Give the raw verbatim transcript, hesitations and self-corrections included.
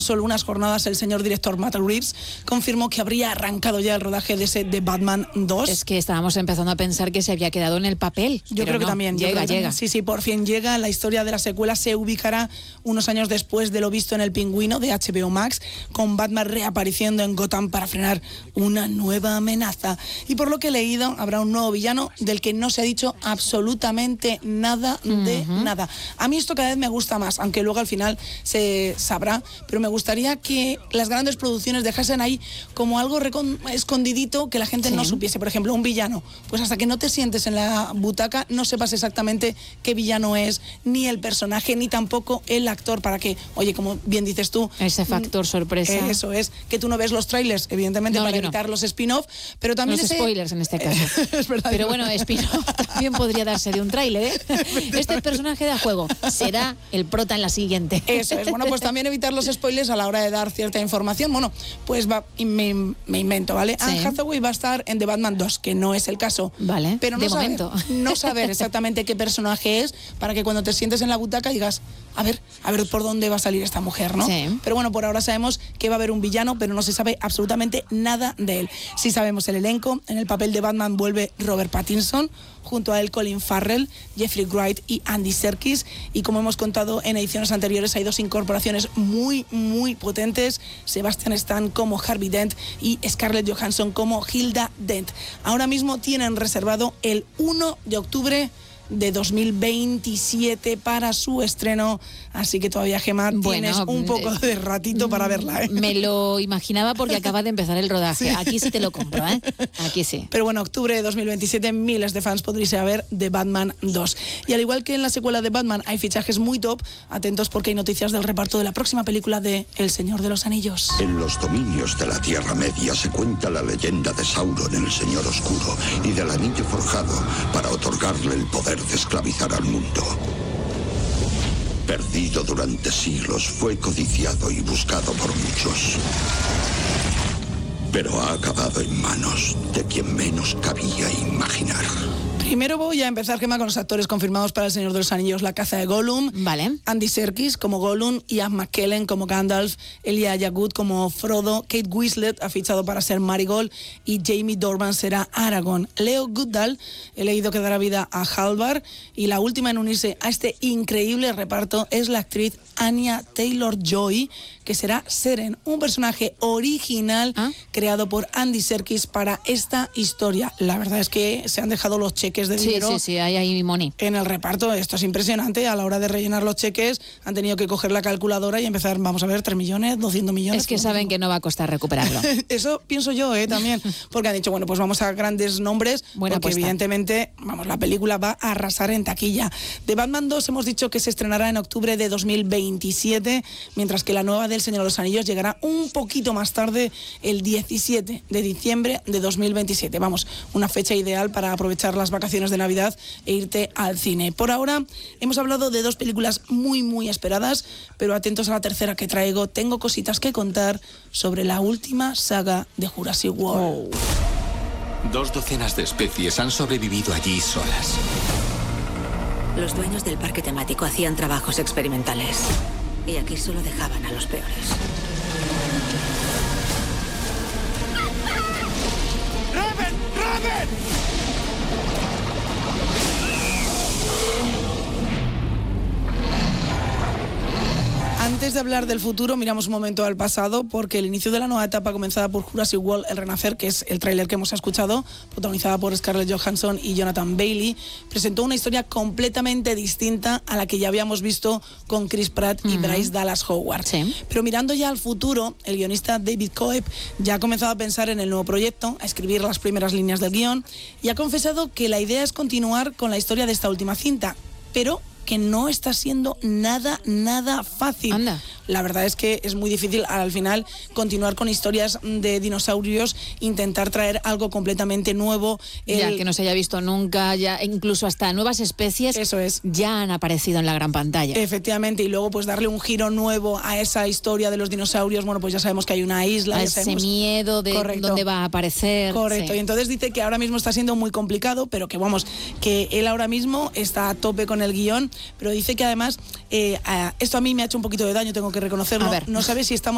solo unas jornadas, el señor director Matt Reeves confirmó que habría arrancado ya el rodaje de ese de Batman dos. Es que estábamos empezando a pensar que se había quedado en el papel. Yo creo que no, también. Llega, creo que llega. También. Sí, sí, por fin llega. La historia de la secuela se ubicará unos años después de lo visto en El Pingüino de H B O Max, con Batman reapareciendo en Gotham para frenar una nueva amenaza. Y por lo que he leído, habrá un nuevo villano del que no se ha dicho absolutamente nada de uh-huh. nada. A mí esto cada vez me gusta más, aunque luego al final se sabrá, pero me gustaría que las grandes producciones dejasen ahí como algo recon- escondidito que la gente sí. no supiese. Por ejemplo, un villano, pues hasta que no te sientes en la butaca no sepas exactamente qué villano es, ni el personaje, ni tampoco el actor, para que, oye, como bien dices tú, ese factor sorpresa. Eso es, que tú no ves los trailers, evidentemente, no, para evitar no. los spin-off, pero también los ese... spoilers en este caso. Es verdad. Pero bueno, spin-off también podría darse de un tráiler, ¿eh? Este personaje de juego será el prota en la siguiente. Eso es. Bueno, pues también evitar los spoilers a la hora de dar cierta información. Bueno, pues va, me, me invento, ¿vale? Sí. Anne Hathaway va a estar en The Batman dos, que no es el caso. Vale, pero no de saber, momento. No saber exactamente qué personaje es, para que cuando te sientes en la butaca digas, a ver, a ver por dónde va a salir esta mujer, ¿no? Sí. Pero bueno, por ahora sabemos que va a haber un villano, pero no se sabe absolutamente nada de él. Sí sabemos el elenco. En el papel de Batman vuelve Robert Pattinson, junto a él Colin Farrell, Jeffrey Wright y Andy Serkis, y como hemos contado en ediciones anteriores hay dos incorporaciones muy muy potentes, Sebastian Stan como Harvey Dent y Scarlett Johansson como Hilda Dent. Ahora mismo tienen reservado el uno de octubre de dos mil veintisiete para su estreno, así que todavía, Gemma, bueno, tienes un poco de ratito para verla, ¿eh? Me lo imaginaba porque acaba de empezar el rodaje. Sí. Aquí sí te lo compro, ¿eh? Aquí sí. Pero bueno, octubre de dos mil veintisiete, miles de fans podréis ver de Batman dos. Y al igual que en la secuela de Batman hay fichajes muy top, atentos porque hay noticias del reparto de la próxima película de El Señor de los Anillos. En los dominios de la Tierra Media se cuenta la leyenda de Sauron, el Señor Oscuro, y del Anillo Forjado para otorgarle el poder de esclavizar al mundo. Perdido durante siglos, fue codiciado y buscado por muchos, pero ha acabado en manos de quien menos cabía imaginar. Primero voy a empezar, Gemma, con los actores confirmados para El Señor de los Anillos, La Caza de Gollum. Vale. Andy Serkis como Gollum, Ian McKellen como Gandalf, Elijah Wood como Frodo, Kate Winslet ha fichado para ser Marigold y Jamie Dornan será Aragorn. Leo Goodall, he leído que dará vida a Halvar, y la última en unirse a este increíble reparto es la actriz Anya Taylor-Joy, que será Seren, un personaje original ¿Ah? creado por Andy Serkis para esta historia. La verdad es que se han dejado los cheques de dinero. Sí, sí, sí, hay ahí money. En el reparto, esto es impresionante. A la hora de rellenar los cheques han tenido que coger la calculadora y empezar, vamos a ver, tres millones, doscientos millones. Es que saben que no va a costar recuperarlo. Eso pienso yo, ¿eh? También, porque han dicho, bueno, pues vamos a grandes nombres, Buena porque apuesta. Evidentemente, vamos, la película va a arrasar en taquilla. De Batman dos hemos dicho que se estrenará en octubre de dos mil veintisiete, mientras que la nueva del Señor de los Anillos llegará un poquito más tarde, el diecisiete de diciembre de dos mil veintisiete. Vamos, una fecha ideal para aprovechar las vacaciones de Navidad e irte al cine. Por ahora hemos hablado de dos películas muy muy esperadas, pero atentos a la tercera que traigo. Tengo cositas que contar sobre la última saga de Jurassic World. Oh. Dos docenas de especies han sobrevivido allí solas. Los dueños del parque temático hacían trabajos experimentales y aquí solo dejaban a los peores. ¡Raven! ¡Raven! Antes de hablar del futuro, miramos un momento al pasado, porque el inicio de la nueva etapa comenzada por Jurassic World, El Renacer, que es el tráiler que hemos escuchado, protagonizada por Scarlett Johansson y Jonathan Bailey, presentó una historia completamente distinta a la que ya habíamos visto con Chris Pratt y uh-huh. Bryce Dallas Howard. Sí. Pero mirando ya al futuro, el guionista David Coeb ya ha comenzado a pensar en el nuevo proyecto, a escribir las primeras líneas del guión, y ha confesado que la idea es continuar con la historia de esta última cinta, pero que no está siendo nada, nada fácil. Anda. La verdad es que es muy difícil al final continuar con historias de dinosaurios, intentar traer algo completamente nuevo. El... Ya, que no se haya visto nunca, ya incluso hasta nuevas especies. Eso es. Ya han aparecido en la gran pantalla. Efectivamente, y luego pues darle un giro nuevo a esa historia de los dinosaurios. Bueno, pues ya sabemos que hay una isla. A ese sabemos... miedo de Correcto. Dónde va a aparecer. Correcto, sí. Y entonces dice que ahora mismo está siendo muy complicado, pero que vamos, que él ahora mismo está a tope con el guión, pero dice que además, eh, a, esto a mí me ha hecho un poquito de daño, tengo que reconocerlo, A ver. No sabe si estamos